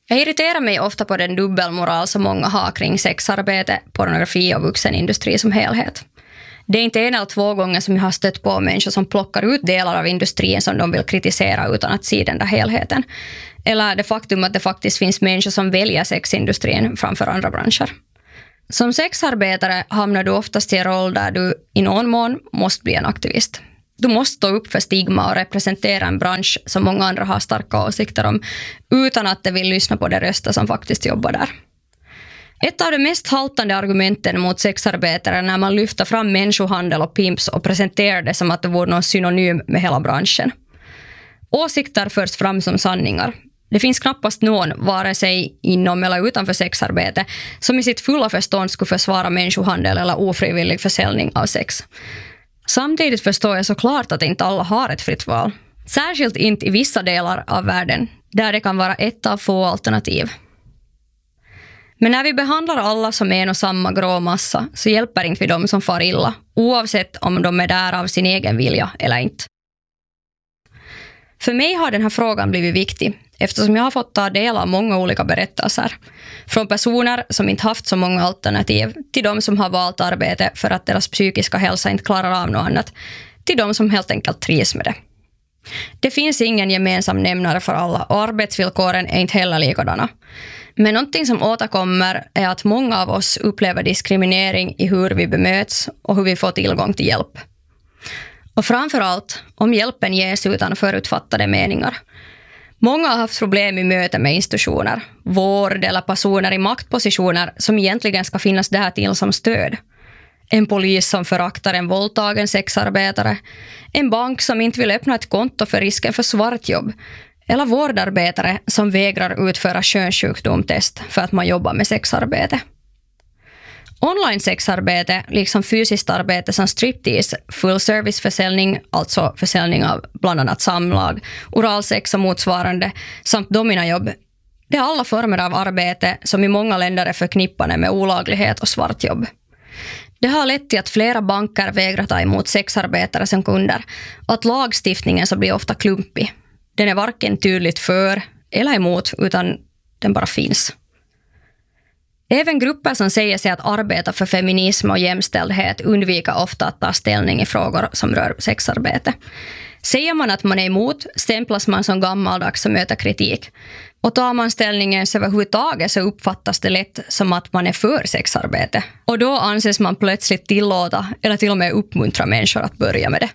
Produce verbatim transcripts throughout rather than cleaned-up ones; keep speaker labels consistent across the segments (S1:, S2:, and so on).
S1: Jag irriterar mig ofta på den dubbelmoral som många har kring sexarbete, pornografi och vuxenindustri som helhet. Det är inte en eller två gånger som jag har stött på människor som plockar ut delar av industrin som de vill kritisera utan att se den där helheten. Eller det faktum att det faktiskt finns människor som väljer sexindustrin framför andra branscher. Som sexarbetare hamnar du oftast i en roll där du i någon mån måste bli en aktivist. Du måste stå upp för stigma och representera en bransch som många andra har starka åsikter om utan att de vill lyssna på de röster som faktiskt jobbar där. Ett av de mest haltande argumenten mot sexarbetare är när man lyfter fram människohandel och pimps och presenterar det som att det vore någon synonym med hela branschen. Åsikter förs fram som sanningar. Det finns knappast någon, vare sig inom eller utanför sexarbete, som i sitt fulla förstånd skulle försvara människohandel eller ofrivillig försäljning av sex. Samtidigt förstår jag såklart att inte alla har ett fritt val. Särskilt inte i vissa delar av världen, där det kan vara ett av få alternativ. Men när vi behandlar alla som en och samma grå massa så hjälper inte vi dem som far illa, oavsett om de är där av sin egen vilja eller inte. För mig har den här frågan blivit viktig eftersom jag har fått ta del av många olika berättelser. Från personer som inte haft så många alternativ till de som har valt arbete för att deras psykiska hälsa inte klarar av något annat, till de som helt enkelt trivs med det. Det finns ingen gemensam nämnare för alla och arbetsvillkoren är inte heller likadana. Men någonting som återkommer är att många av oss upplever diskriminering i hur vi bemöts och hur vi får tillgång till hjälp. Och framförallt om hjälpen ges utan förutfattade meningar. Många har haft problem i möte med institutioner, vård eller personer i maktpositioner som egentligen ska finnas där till som stöd. En polis som föraktar en våldtagen sexarbetare, en bank som inte vill öppna ett konto för risken för svartjobb, eller vårdarbetare som vägrar utföra könssjukdomstest för att man jobbar med sexarbete. Online-sexarbete, liksom fysiskt arbete som striptease, full-service-försäljning, alltså försäljning av bland annat samlag, oralsex och motsvarande, samt dominajobb, det är alla former av arbete som i många länder är förknippade med olaglighet och svartjobb. Det har lett till att flera banker vägrar ta emot sexarbetare som kunder och att lagstiftningen så blir ofta klumpig. Den är varken tydligt för eller emot utan den bara finns. Även grupper som säger sig att arbeta för feminism och jämställdhet undviker ofta att ta ställning i frågor som rör sexarbete. Säger man att man är emot stämplas man som gammaldags och möter kritik. Och tar man ställningen så överhuvudtaget så uppfattas det lätt som att man är för sexarbete. Och då anses man plötsligt tillåta eller till och med uppmuntra människor att börja med det.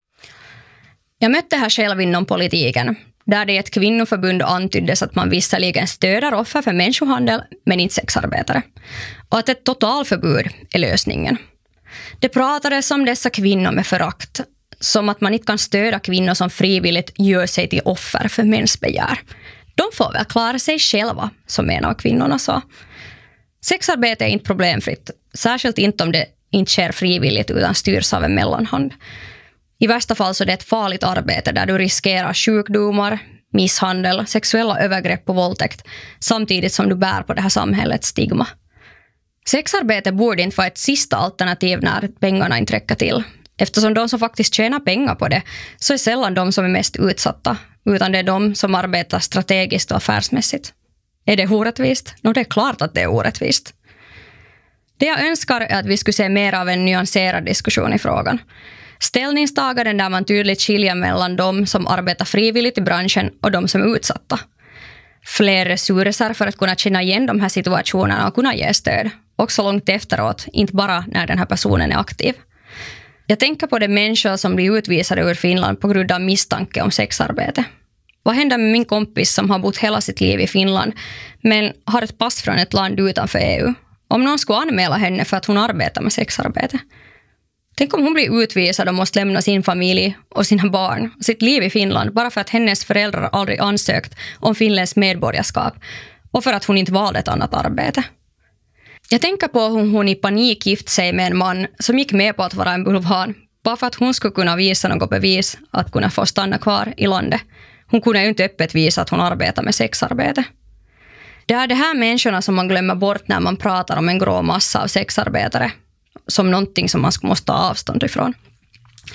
S1: Jag mötte här själv inom politiken, där det i ett kvinnoförbund antyddes att man visserligen stöder offer för människohandel men inte sexarbetare. Och att ett totalförbud är lösningen. Det pratades om dessa kvinnor med förakt, som att man inte kan stödja kvinnor som frivilligt gör sig till offer för mensbegär. De får väl klara sig själva, som en av kvinnorna sa. Sexarbete är inte problemfritt, särskilt inte om det inte sker frivilligt utan styrs av en mellanhand. I värsta fall så är det ett farligt arbete där du riskerar sjukdomar, misshandel, sexuella övergrepp och våldtäkt samtidigt som du bär på det här samhällets stigma. Sexarbete borde inte vara ett sista alternativ när pengarna inte räcker till. Eftersom de som faktiskt tjänar pengar på det så är sällan de som är mest utsatta, utan det är de som arbetar strategiskt och affärsmässigt. Är det orättvist? Nå, det är klart att det är orättvist. Det jag önskar är att vi skulle se mer av en nyanserad diskussion i frågan. Ställningstaganden där man tydligt skiljer mellan de som arbetar frivilligt i branschen och de som är utsatta. Fler resurser för att kunna känna igen de här situationerna och kunna ge stöd. Också långt efteråt, inte bara när den här personen är aktiv. Jag tänker på de människor som blir utvisade ur Finland på grund av misstanke om sexarbete. Vad händer med min kompis som har bott hela sitt liv i Finland men har ett pass från ett land utanför E U? Om någon skulle anmäla henne för att hon arbetar med sexarbete. Tänk om hon blir utvisad och måste lämna sin familj och sina barn och sitt liv i Finland bara för att hennes föräldrar aldrig ansökt om Finlands medborgarskap och för att hon inte valde ett annat arbete. Jag tänker på hur hon i panik gift sig med en man som gick med på att vara en bulvan bara för att hon skulle kunna visa något bevis att kunna få stanna kvar i landet. Hon kunde ju inte öppet visa att hon arbetar med sexarbete. Det är de här människorna som man glömmer bort när man pratar om en grå massa av sexarbetare som någonting som man måste ta avstånd ifrån.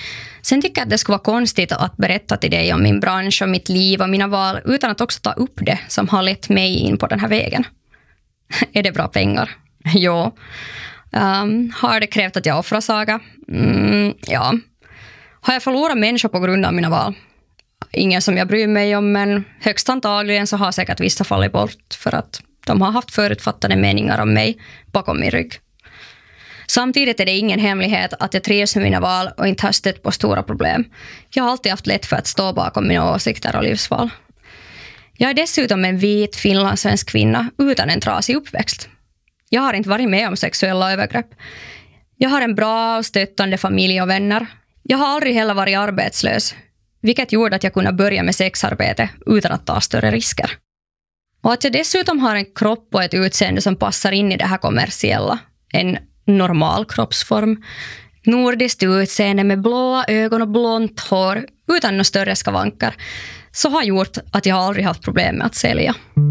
S1: Sen tycker jag att det skulle vara konstigt att berätta till dig om min bransch och mitt liv och mina val utan att också ta upp det som har lett mig in på den här vägen. Är det bra pengar? Jo. Um, har det krävt att jag offrar Saga? Mm, ja. Har jag förlorat människor på grund av mina val? Ingen som jag bryr mig om, men högst antagligen så har säkert vissa fallit bort för att de har haft förutfattade meningar om mig bakom min rygg. Samtidigt är det ingen hemlighet att jag trivs med mina val och inte har stött på stora problem. Jag har alltid haft lätt för att stå bakom mina åsikter och livsval. Jag är dessutom en vit finlandssvensk kvinna utan en trasig uppväxt. Jag har inte varit med om sexuella övergrepp. Jag har en bra och stöttande familj och vänner. Jag har aldrig heller varit arbetslös, vilket gjorde att jag kunde börja med sexarbete utan att ta större risker. Och att jag dessutom har en kropp och ett utseende som passar in i det här kommersiella. En normal kroppsform. Nordiskt utseende med blåa ögon och blont hår utan några större skavanker. Så har gjort att jag aldrig haft problem med att sälja.